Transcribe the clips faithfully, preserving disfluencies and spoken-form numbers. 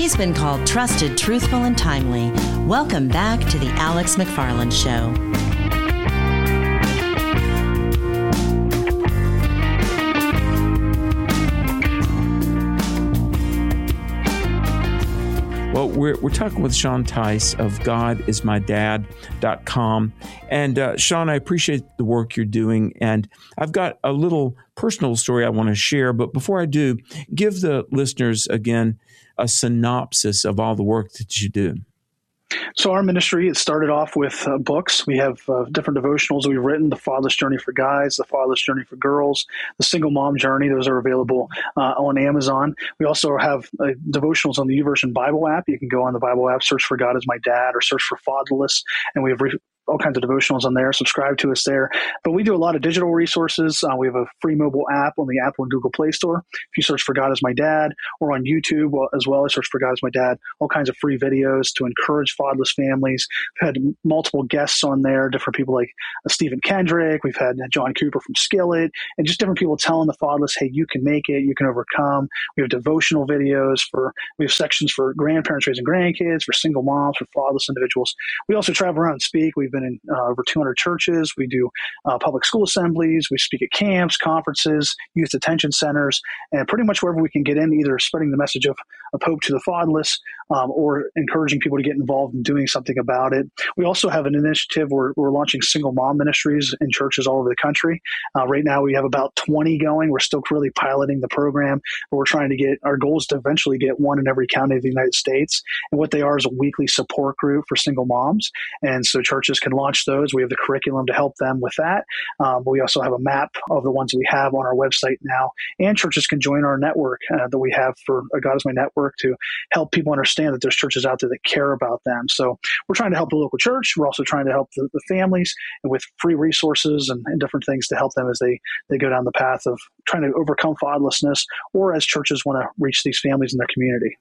He's been called trusted, truthful, and timely. Welcome back to the Alex McFarland Show. Well, we're, we're talking with Sean Tice of God Is My Dad dot com. And uh, Sean, I appreciate the work you're doing. And I've got a little personal story I want to share. But before I do, give the listeners, again, a synopsis of all the work that you do. So our ministry, it started off with uh, books. We have uh, different devotionals we've written: The Fatherless Journey for Guys, The Fatherless Journey for Girls, The Single Mom Journey. Those are available uh, on Amazon. We also have uh, devotionals on the YouVersion Bible app. You can go on the Bible app, search for God Is My Dad, or search for Fatherless, and we have re- all kinds of devotionals on there. Subscribe to us there. But we do a lot of digital resources. Uh, we have a free mobile app on the Apple and Google Play Store. If you search for God Is My Dad, or on YouTube well, as well, I search for God Is My Dad, all kinds of free videos to encourage fatherless families. We've had multiple guests on there, different people like uh, Stephen Kendrick. We've had John Cooper from Skillet, and just different people telling the fatherless, hey, you can make it, you can overcome. We have devotional videos for, we have sections for grandparents raising grandkids, for single moms, for fatherless individuals. We also travel around and speak. We've been in uh, over two hundred churches. We do uh, public school assemblies. We speak at camps, conferences, youth detention centers, and pretty much wherever we can get in, either spreading the message of, of hope to the fatherless um, or encouraging people to get involved in doing something about it. We also have an initiative where we're launching single mom ministries in churches all over the country. Uh, right now we have about twenty going. We're still really piloting the program, but we're trying to get, our goal is to eventually get one in every county of the United States. And what they are is a weekly support group for single moms. And so churches can launch those. We have the curriculum to help them with that. Um, but we also have a map of the ones we have on our website now. And churches can join our network uh, that we have for uh, God Is My Network to help people understand that there's churches out there that care about them. So we're trying to help the local church. We're also trying to help the, the families, and with free resources and, and different things to help them as they, they go down the path of trying to overcome fatherlessness, or as churches want to reach these families in their community.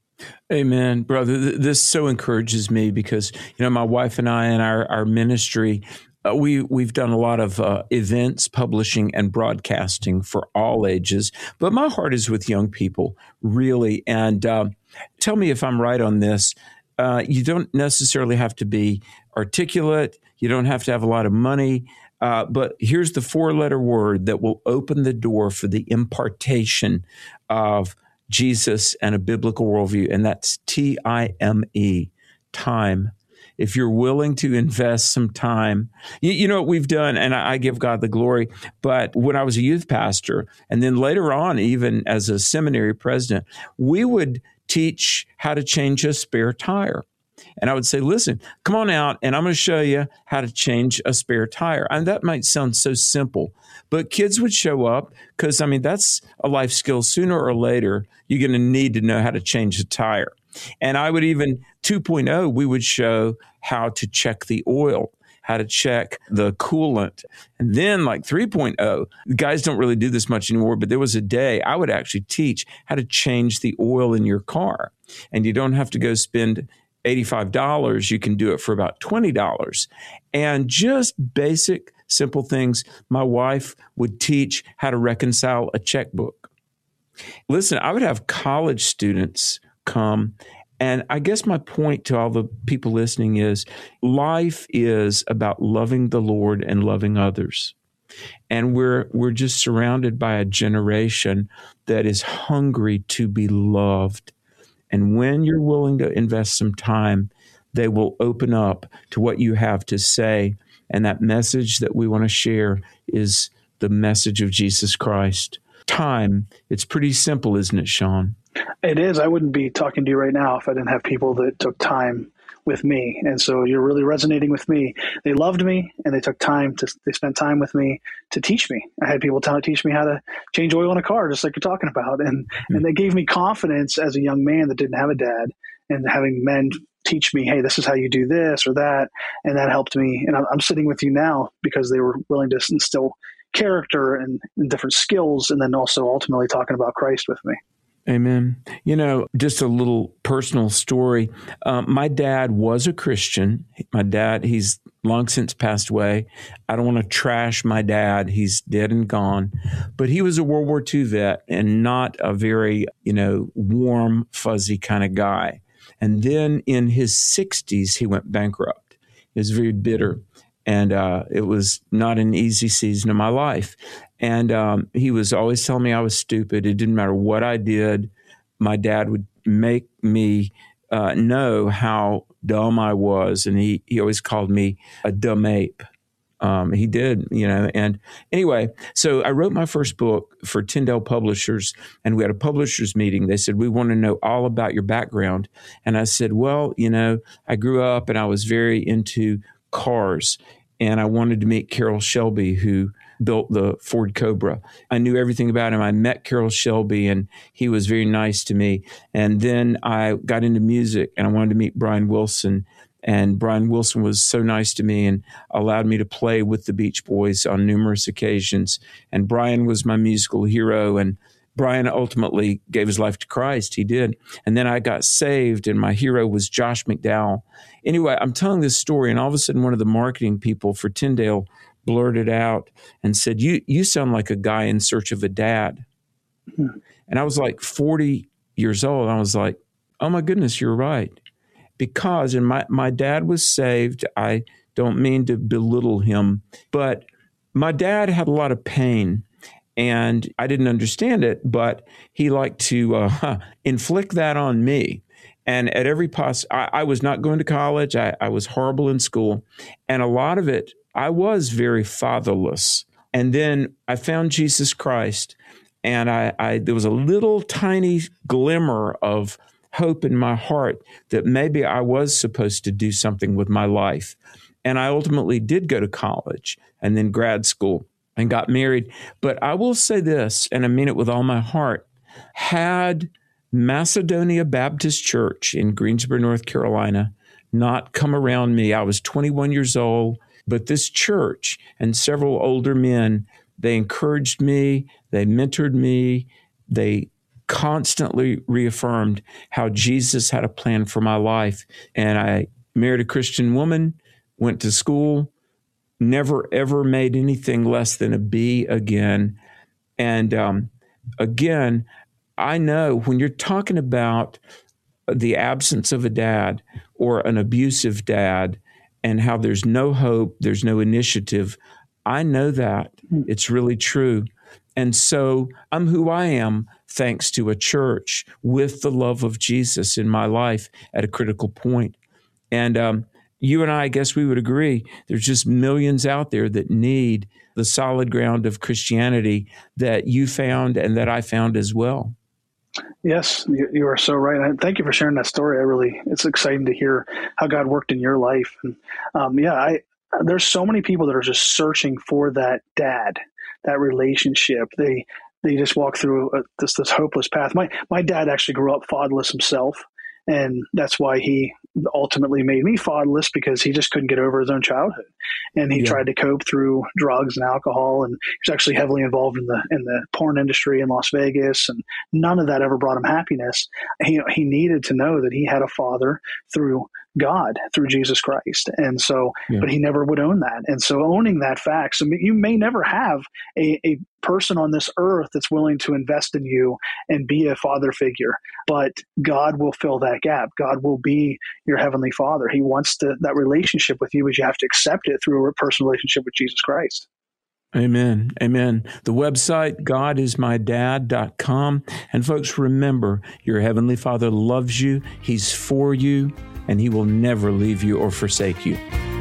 Amen, brother. This so encourages me because, you know, my wife and I in our, our ministry, uh, we, we've done a lot of uh, events, publishing, and broadcasting for all ages. But my heart is with young people, really. And uh, tell me if I'm right on this. Uh, you don't necessarily have to be articulate. You don't have to have a lot of money. Uh, but here's the four-letter word that will open the door for the impartation of Jesus and a biblical worldview, and that's T I M E, time. If you're willing to invest some time, you, you know what we've done, and I, I give God the glory, but when I was a youth pastor, and then later on, even as a seminary president, we would teach how to change a spare tire. And I would say, listen, come on out, and I'm going to show you how to change a spare tire. And that might sound so simple, but kids would show up because, I mean, that's a life skill. Sooner or later, you're going to need to know how to change a tire. And I would even, two point oh, we would show how to check the oil, how to check the coolant. And then like three point oh, guys don't really do this much anymore, but there was a day I would actually teach how to change the oil in your car. And you don't have to go spend eighty-five dollars, you can do it for about twenty dollars. And just basic, simple things. My wife would teach how to reconcile a checkbook. Listen, I would have college students come, and I guess my point to all the people listening is life is about loving the Lord and loving others. And we're we're just surrounded by a generation that is hungry to be loved. And when you're willing to invest some time, they will open up to what you have to say. And that message that we want to share is the message of Jesus Christ. Time, it's pretty simple, isn't it, Sean? It is. I wouldn't be talking to you right now if I didn't have people that took time with me. And so you're really resonating with me. They loved me, and they took time to, they spent time with me to teach me. I had people tell, teach me how to change oil in a car, just like you're talking about. And, mm-hmm. and they gave me confidence as a young man that didn't have a dad, and having men teach me, hey, this is how you do this or that. And that helped me. And I'm, I'm sitting with you now because they were willing to instill character and, and different skills, and then also ultimately talking about Christ with me. Amen. You know, just a little personal story. Um, my dad was a Christian. My dad, he's long since passed away. I don't want to trash my dad. He's dead and gone. But he was a World War Two vet and not a very, you know, warm, fuzzy kind of guy. And then in his sixties, he went bankrupt. He was very bitter. And uh, it was not an easy season of my life. And um, he was always telling me I was stupid. It didn't matter what I did. My dad would make me uh, know how dumb I was. And he, he always called me a dumb ape. Um, he did, you know. And anyway, so I wrote my first book for Tyndale Publishers, and we had a publishers meeting. They said, we want to know all about your background. And I said, well, you know, I grew up and I was very into cars, and I wanted to meet Carroll Shelby, who built the Ford Cobra. I knew everything about him. I met Carroll Shelby, and he was very nice to me. And then I got into music, and I wanted to meet Brian Wilson. And Brian Wilson was so nice to me and allowed me to play with the Beach Boys on numerous occasions. And Brian was my musical hero. And Brian ultimately gave his life to Christ. He did. And then I got saved, and my hero was Josh McDowell. Anyway, I'm telling this story, and all of a sudden one of the marketing people for Tyndale blurted out and said, you you sound like a guy in search of a dad. Hmm. And I was like forty years old. I was like, oh my goodness, you're right. Because, and my, my dad was saved. I don't mean to belittle him, but my dad had a lot of pain, and I didn't understand it, but he liked to uh, inflict that on me. And at every poss, I, I was not going to college. I, I was horrible in school. And a lot of it, I was very fatherless. And then I found Jesus Christ, and I, I there was a little tiny glimmer of hope in my heart that maybe I was supposed to do something with my life. And I ultimately did go to college and then grad school and got married. But I will say this, and I mean it with all my heart, had Macedonia Baptist Church in Greensboro, North Carolina, not come around me, I was twenty-one years old, but this church and several older men, they encouraged me, they mentored me, they constantly reaffirmed how Jesus had a plan for my life. And I married a Christian woman, went to school, never ever made anything less than a B again. And um, again, I know when you're talking about the absence of a dad or an abusive dad and how there's no hope, there's no initiative, I know that. It's really true. And so I'm who I am thanks to a church with the love of Jesus in my life at a critical point. And um, you and I, I guess we would agree, there's just millions out there that need the solid ground of Christianity that you found and that I found as well. Yes, you, you are so right. And thank you for sharing that story. I really, it's exciting to hear how God worked in your life. And um, yeah, I, there's so many people that are just searching for that dad, that relationship. They they just walk through a, this this hopeless path. My my dad actually grew up fatherless himself, and that's why he ultimately made me fatherless, because he just couldn't get over his own childhood, and he yeah. tried to cope through drugs and alcohol, and he was actually heavily involved in the in the porn industry in Las Vegas, and none of that ever brought him happiness. He he needed to know that he had a father through God, through Jesus Christ. And so, yeah. but he never would own that. And so owning that fact, so you may never have a, a person on this earth that's willing to invest in you and be a father figure, but God will fill that gap. God will be your heavenly father. He wants to, that relationship with you, but you have to accept it through a personal relationship with Jesus Christ. Amen. Amen. The website, god is my dad dot com. And folks, remember, your heavenly Father loves you. He's for you, and he will never leave you or forsake you.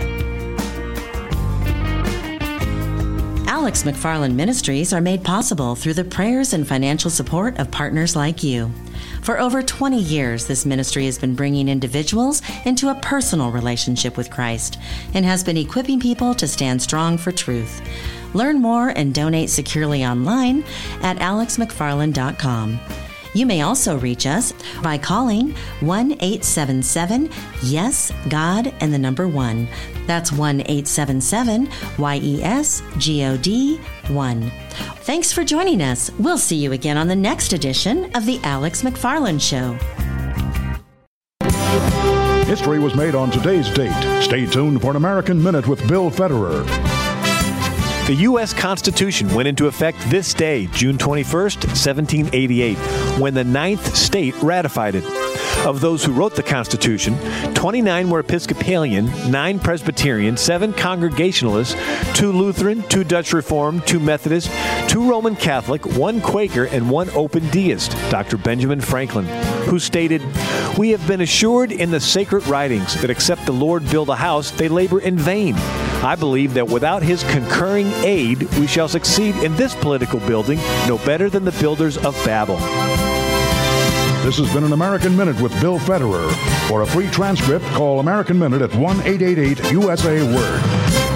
Alex McFarland Ministries are made possible through the prayers and financial support of partners like you. For over twenty years, this ministry has been bringing individuals into a personal relationship with Christ and has been equipping people to stand strong for truth. Learn more and donate securely online at alex mcfarland dot com. You may also reach us by calling one eight seven seven yes God and the number one. That's one eight seven seven Y E S G O D one. Thanks for joining us. We'll see you again on the next edition of The Alex McFarland Show. History was made on today's date. Stay tuned for an American Minute with Bill Federer. The U S Constitution went into effect this day, June twenty-first, seventeen eighty-eight, when the ninth state ratified it. Of those who wrote the Constitution, twenty-nine were Episcopalian, nine Presbyterian, seven Congregationalists, two Lutheran, two Dutch Reformed, two Methodist, two Roman Catholic, one Quaker, and one Open Deist, Doctor Benjamin Franklin, who stated, "We have been assured in the sacred writings that except the Lord build a house, they labor in vain. I believe that without his concurring aid, we shall succeed in this political building no better than the builders of Babel." This has been an American Minute with Bill Federer. For a free transcript, call American Minute at one eight eight eight U S A Word.